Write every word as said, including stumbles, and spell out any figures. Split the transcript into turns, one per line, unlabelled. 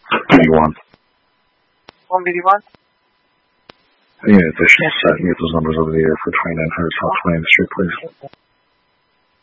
What do you want?
one B D one?
Yeah, they should set, get those numbers over the air for twenty-nine hundred South twentieth Street, please.